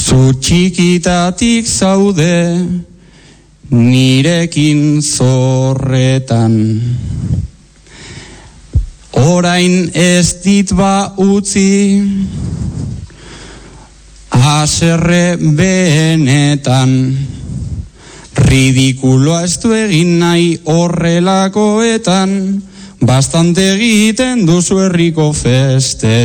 Zu txikitatik zaude nirekin zorretan. Orain ez dit ba utzi haserre benetan. Ridikuloa ez du egin nahi horrelakoetan, bastante egiten duzu herriko feste.